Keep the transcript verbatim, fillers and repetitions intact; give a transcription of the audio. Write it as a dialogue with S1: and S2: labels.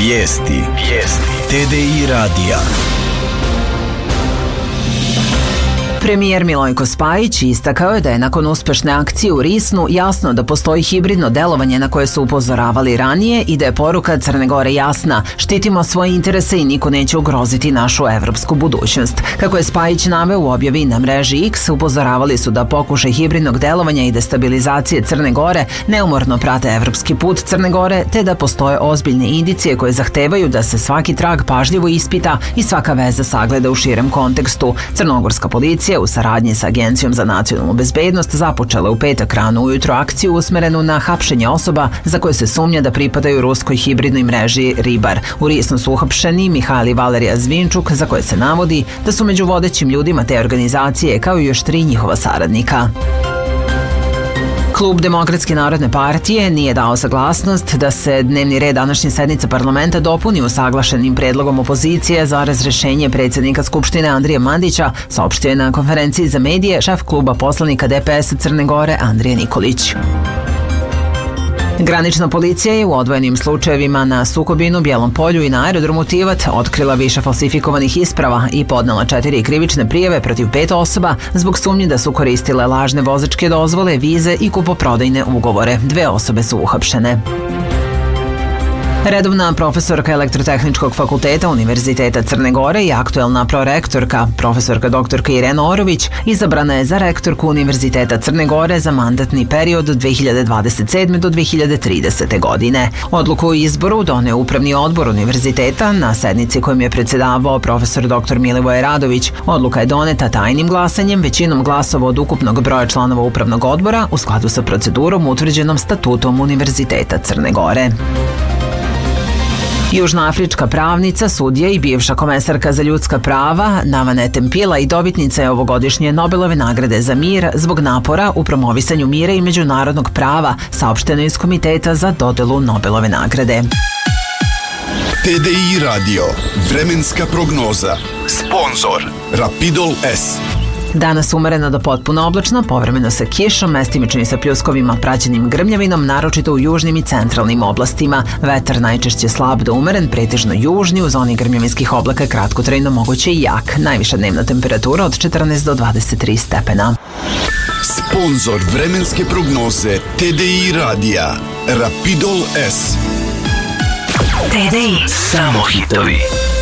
S1: Vijesti. Vijesti. T D I radija.
S2: Premijer Milojko Spajić istakao je da je nakon uspešne akcije u Risnu jasno da postoji hibridno delovanje na koje su upozoravali ranije i da je poruka Crne Gore jasna: štitimo svoje interese i niko neće ugroziti našu evropsku budućnost. Kako je Spajić naveo u objavi na mreži X, upozoravali su da pokušaj hibridnog delovanja i destabilizacije Crne Gore neumorno prate evropski put Crne Gore, te da postoje ozbiljne indicije koje zahtevaju da se svaki trag pažljivo ispita i svaka veza sagleda u širem kontekstu. Crnogorska policija u saradnji sa Agencijom za nacionalnu bezbednost započela u petak rano ujutro akciju usmerenu na hapšenje osoba za koje se sumnja da pripadaju ruskoj hibridnoj mreži Ribar. U Risnu su uhapšeni Mihajl i Valerija Zvinčuk, za koje se navodi da su među vodećim ljudima te organizacije, kao i još tri njihova saradnika. Klub Demokratske narodne partije nije dao saglasnost da se dnevni red današnje sednice parlamenta dopuni usaglašenim predlogom opozicije za razrešenje predsjednika Skupštine Andrije Mandića, saopštio je na konferenciji za medije šef kluba poslanika D P S Crne Gore Andrija Nikolić. Granična policija je u odvojenim slučajevima na Sukobinu, Bijelom polju i na aerodromu Tivat otkrila više falsifikovanih isprava i podnela četiri krivične prijave protiv pet osoba zbog sumnje da su koristile lažne vozačke dozvole, vize i kupoprodajne ugovore. Dve osobe su uhapšene. Redovna profesorka Elektrotehničkog fakulteta Univerziteta Crne Gore i aktuelna prorektorka, profesorka doktorka Irena Orović, izabrana je za rektorku Univerziteta Crne Gore za mandatni period od dve hiljade dvadeset sedme do dve hiljade tridesete godine. Odluku o izboru doneo Upravni odbor univerziteta na sednici kojim je predsjedavao profesor doktor Milivoje Radović. Odluka je doneta tajnim glasanjem većinom glasova od ukupnog broja članova Upravnog odbora u skladu sa procedurom utvrđenom statutom Univerziteta Crne Gore. Južnoafrička pravnica, sudija i bivša komesarka za ljudska prava Navane Tempila i dobitnica je ovogodišnje Nobelove nagrade za mir zbog napora u promovisanju mira i međunarodnog prava, saopšteno iz Komiteta za dodelu Nobelove nagrade.
S1: T D I radio. Vremenska prognoza. Sponzor Rapidol S.
S2: Danas umereno do potpuno oblačno, povremeno sa kišom, mestimično i sa pljuskovima praćenim grmljavinom, naročito u južnim i centralnim oblastima. Vetar najčešće slab do umeren, pretežno južni, u zoni grmljavinskih oblaka kratkotrajno moguće i jak. Najviša dnevna temperatura od četrnaest do dvadeset tri stepena.
S1: Sponzor vremenske prognoze T D I radija. Rapidol S.
S3: T D I. Samo hitovi.